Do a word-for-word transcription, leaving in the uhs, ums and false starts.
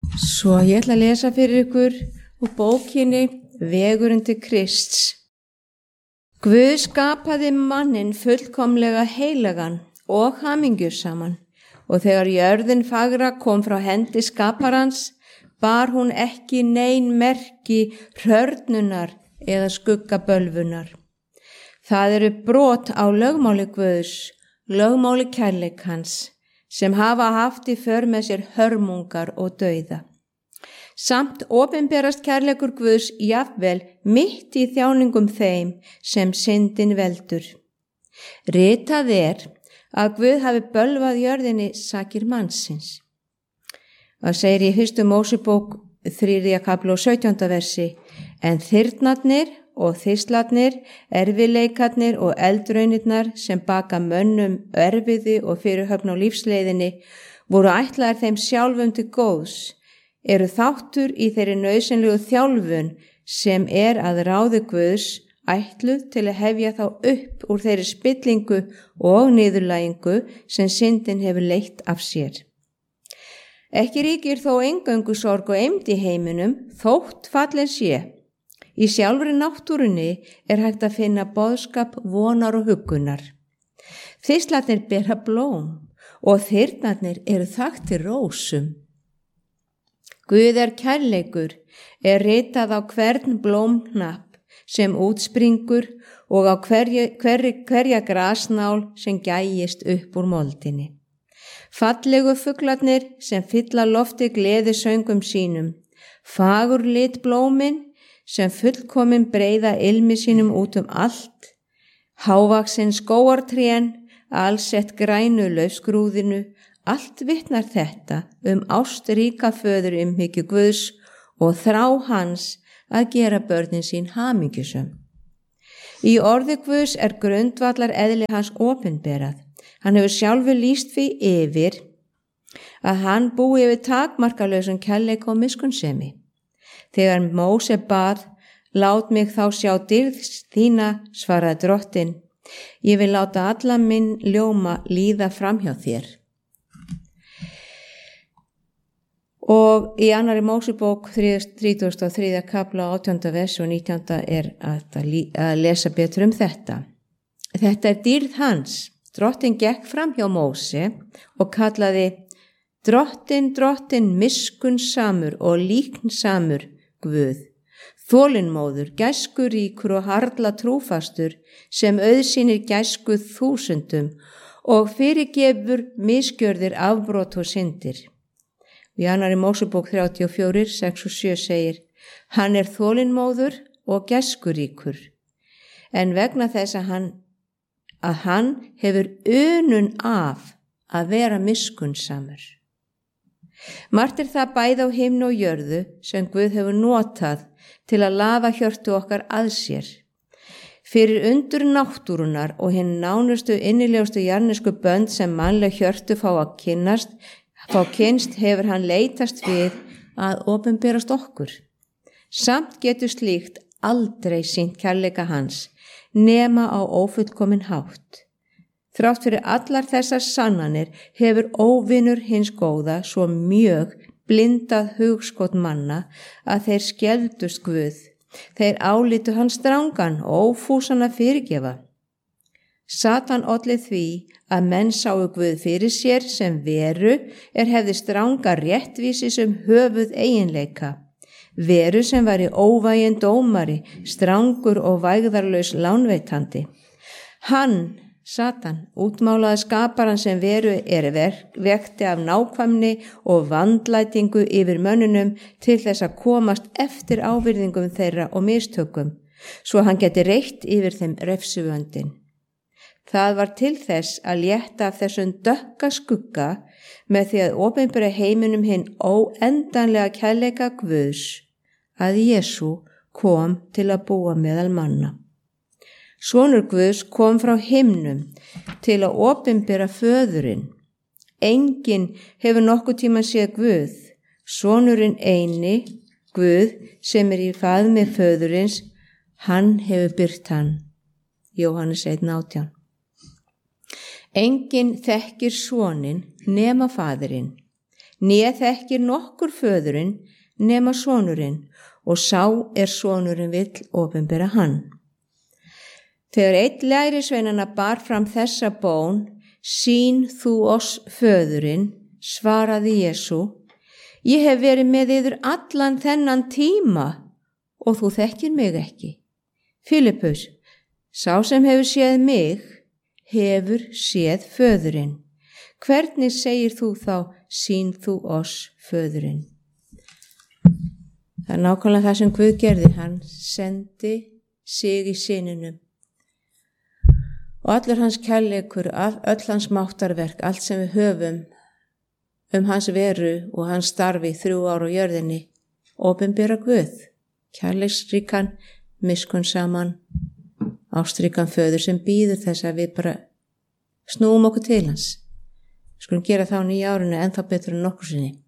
Svo ég ætla að lesa fyrir ykkur úr bókinni Vegurinn til Krists. Guð skapaði manninn fullkomlega heilagan og hamingjusaman og þegar jörðin fagra kom frá hendi skaparans bar hún ekki nein merki hrörnunar eða skuggabölvunar. Það eru brot á lögmáli Guðs, lögmáli kærleikans, sem hafa haft í för með sér hörmungar og dauða. Samt opinberast kærleikur Guðs jafnvel mitt í þjáningum þeim sem syndin veldur. Ritað er að Guð hafi bölvað jörðinni sakir mannsins. Það segir í fyrstu Mósebók þriðja kafli og sautjánda versi, en þyrnarnir og þislarnir, erfileikarnir og eldraunirnar sem baka mönnum erfiði og fyrirhöfn á lífsleiðinni voru ætlaðir þeim sjálfum til góðs, eru þáttur í þeirri nauðsynlegu þjálfun sem er að ráði Guðs ætluð til að hefja þá upp úr þeirri spillingu og niðurlægingu sem syndin hefur leitt af sér. Ekki ríkir þó eingöngu sorg og eymd í heiminum, þótt fallin sé. Í sjálfri náttúrunni er hægt að finna boðskap vonar og huggunar. Þislarnir bera blóm og þyrnarnir eru þaktir rósum. Guð er kærleikur, er ritað á hvern blómknapp sem útspringur og á hverja, hverja, hverja grasnál sem gægist upp úr moldinni. Fallegu fuglarnir sem fylla lofti gleðisöngum sínum, fagur lit blómin sem fullkomin breiða ilmi sínum út um allt, hávaxin skógartrén, allsett grænu laufskrúðinu, allt vitnar þetta um ástríka föður umhyggju Guðs og þrá hans að gera börnin sín hamingjusöm. Í orði Guðs er grundvallar eðli hans opinberað. Hann hefur sjálfur lýst því yfir að hann búi yfir takmarkalausum kærleika og miskunnsemi. Þegar Móse bað, lát mig þá sjá dýrð þína, svaraði Drottinn, ég vil láta alla minn ljóma líða framhjá þér. Og í annarri Mósebók þrítugasta og þriðja kafla átjánda vers og nítjánda er að lesa betur um þetta. Þetta er dýrð hans. Drottinn gekk framhjá Móse og kallaði Drottinn, Drottinn, miskunnsamur og líknsamur Guð, þolinmóður, gæskuríkur og harla trúfastur sem auðsýnir gæsku þúsundum og fyrirgefur misgjörðir afbrot og syndir. Í annarri Mósebók þrjátíu og fjögur, sex og sjö segir, hann er þolinmóður og gæskuríkur, en vegna þess að hann, að hann hefur unun af að vera miskunnsamur. Margt er það bæði á himni og jörðu sem Guð hefur notað til að laða hjörtu okkar að sér. Fyrir undur náttúrunar og hinn nánustu innilegustu jarðnesku bönd sem mannleg hjörtu fá að kynnast, fá kynst hefur hann leitast við að opinberast okkur. Samt getur slíkt aldrei sýnt kærleika hans, nema á ófullkomin hátt. Þrátt fyrir allar þessar sannanir hefur óvinur hins góða svo mjög blindað hugskot manna að þeir skeldust Guð. Þeir álítu hann strangan og ófúsan að fyrirgefa. Satan olli því að menn sáu Guð fyrir sér sem veru er hefði stranga réttvísi sem höfuð eiginleika. Veru sem væri óvæginn dómari, strangur og vægðarlaus lánveitandi. Hann, Satan, útmálaði skaparan sem veru er vekti af nákvæmni og vandlætingu yfir mönnunum til þess að komast eftir ávirðingum þeirra og mistökum, svo hann geti reitt yfir þeim refsivöndin. Það var til þess að létta af þessum dökka skugga með því að opinbera heiminum hinn óendanlega kærleika Guðs, að Jesú kom til að búa meðal manna. Sonur Guðs kom frá himnum til að opinbera föðurinn. Enginn hefur nokkuð tíma séð Guð, sonurinn eini, Guð sem er í faðmi föðurins, hann hefur byrt hann. Jóhannes einn átján. Enginn þekkir soninn nema faðirinn. né þekkir nokkur föðurinn nema sonurinn, og sá er sonurinn vill opinbera hann. Þegar einn lærisveinanna bar fram þessa bón, sýn þú oss föðurinn, svaraði Jesú, ég hef verið með yður allan þennan tíma og þú þekkir mig ekki. Filippus, sá sem hefur séð mig, hefur séð föðurinn. Hvernig segir þú þá, sýn þú oss föðurinn? Það er nákvæmlega það sem Guð gerði, hann sendi sig í syninum. Og allur hans kærleikur, öll hans máttarverk, allt sem við höfum um hans veru og hans starfi þrjú ár á jörðinni, opinbera Guð, kærleiksríkan, miskunnsaman, ástríkan föður sem býður þess að við bara snúum okkur til hans. Við skulum gera þá nýja árinu ennþá betur en nokkur sinni.